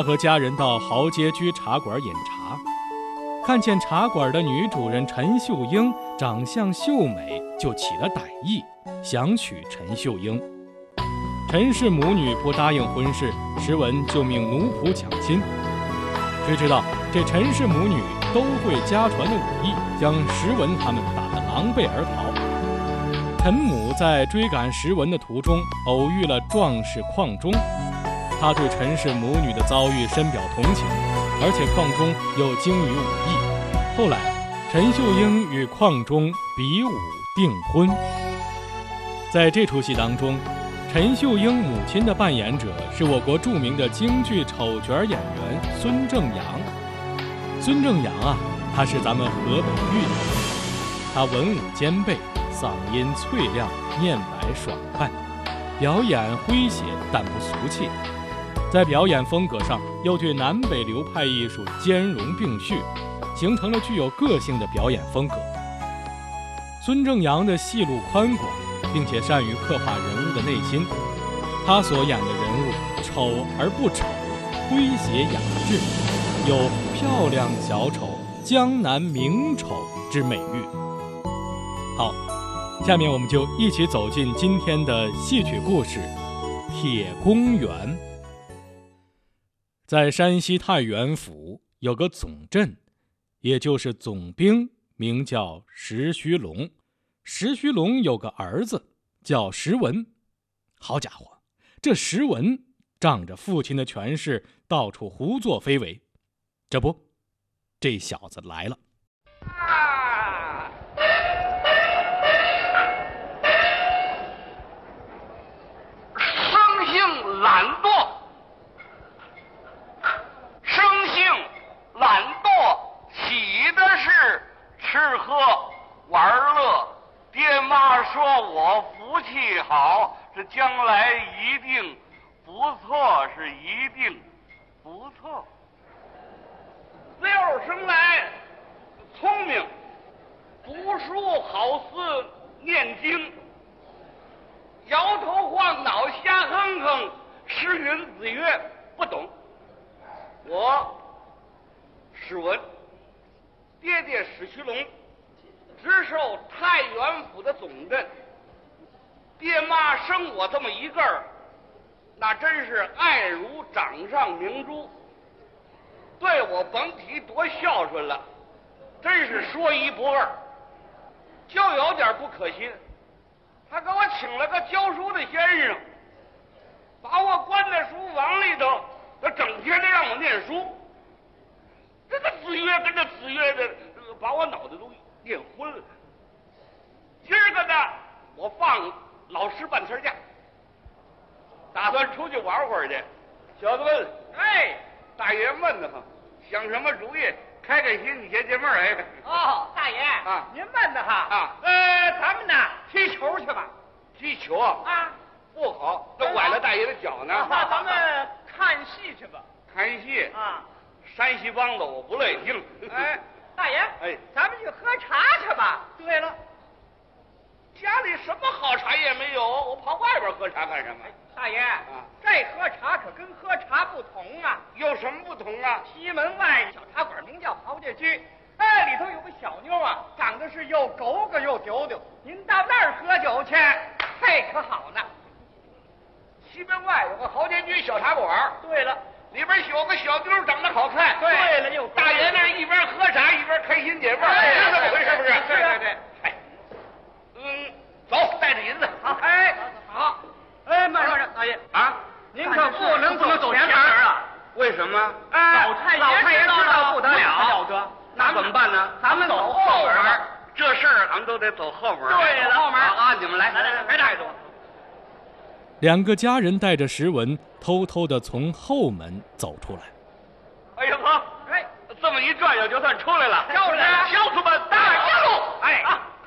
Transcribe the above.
和家人到豪街居茶馆饮茶，看见茶馆的女主人陈秀英长相秀美，就起了歹意，想娶陈秀英。陈氏母女不答应婚事，石文就命奴仆抢亲。谁知道这陈氏母女都会家传的武艺，将石文他们打得狼狈而逃。陈母在追赶石文的途中，偶遇了壮士邝忠，他对陈氏母女的遭遇深表同情，而且邝忠又精于武艺。后来，陈秀英与邝忠比武订婚。在这出戏当中，陈秀英母亲的扮演者是我国著名的京剧丑角演员孙正阳。孙正阳啊，他是咱们河北豫人，他文武兼备，嗓音脆亮，面白爽快，表演诙谐但不俗气。在表演风格上，又对南北流派艺术兼容并蓄，形成了具有个性的表演风格。孙正阳的戏路宽广，并且善于刻画人物的内心。他所演的人物丑而不丑，诙谐雅致，有漂亮小丑、江南名丑之美誉。好，下面我们就一起走进今天的戏曲故事《铁公园》。在山西太原府有个总镇，也就是总兵，名叫石须龙。石须龙有个儿子叫石文。好家伙，这石文仗着父亲的权势，到处胡作非为。这不，这小子来了。 生性懒惰，生性懒惰，喜的是吃喝玩乐。爹妈说我福气好，这将来一定不错，是一定不错。六生来聪明，读书好似念经，摇头晃脑瞎哼哼，诗云子曰不懂。我史文，爹爹史须龙，直受太原府的总镇。爹妈生我这么一个儿，那真是爱如掌上明珠，对我甭提多孝顺了，真是说一不二。就有点不可信，他给我请了个教书的先生，把我关在书房里头，他整天的让我念书。这个子曰跟着子曰的，把我脑袋都念昏了。今儿个呢，我放老师半天假，打算出去玩会儿去。小子们，哎，大爷闷得慌，想什么主意？开开心，你解解闷儿。哎， 哦，大爷啊， 您闷得哈啊？ 咱们呢踢球去吧。 踢球啊？不好，这崴了大爷的脚呢。 那咱们看戏去吧。 看戏啊？ 山西梆子我不乐意听。 哎，大爷， 哎， 咱们去喝茶去吧。对了， 家里什么好茶也没有，我跑外边喝茶干什么？ 大爷啊， 这喝茶可跟喝茶不同啊。 有什么不同啊？ 西门外小茶馆名叫豪杰居，哎，里头有个小妞啊，长得是又狗狗又丢丢。您到那儿喝酒去，嘿，可好呢。 西门外有个豪杰居小茶馆。 对了， 里边有个小妞长得好看。 对了，又大爷那一边喝茶一边开心解闷，是这么回事不是？ 对对对。 哎，走，带着银子。 好，哎，好。哎，慢着，大爷啊， 您可不能走前门啊！ 为什么？ 老太爷知道不得了， 那怎么办呢？ 咱们走后门。 这事儿咱们都得走后门。 对了，后门啊，你们来， 别大爷多。 两个家人带着石文偷偷地从后门走出来。 哎呀呵， 哎， 这么一转悠就算出来了。 就是啊， 小子们，大家路！哎，